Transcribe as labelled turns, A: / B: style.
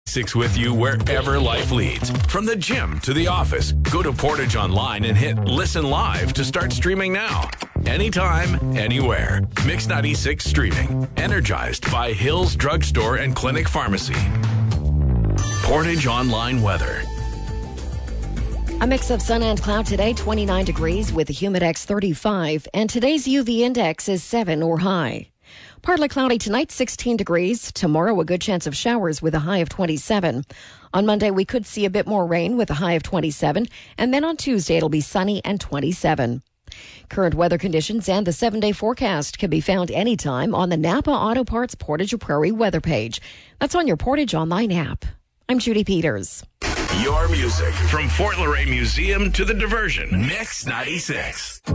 A: Six with you wherever life leads. From the gym to the office, go to Portage Online and hit Listen Live to start streaming now. Anytime, anywhere. Mix 96 streaming. Energized by Hills Drugstore and Clinic Pharmacy. Portage Online weather.
B: A mix of sun and cloud today, 29 degrees with a humidex 35, and today's UV index is 7 or high. Partly cloudy tonight, 16 degrees. Tomorrow, a good chance of showers with a high of 27. On Monday, we could see a bit more rain with a high of 27. And then on Tuesday, it'll be sunny and 27. Current weather conditions and the 7-day forecast can be found anytime on the Napa Auto Parts Portage Prairie weather page. That's on your Portage Online app. I'm Judy Peters.
A: Your music from Fort Laurier Museum to the diversion. Mix 96.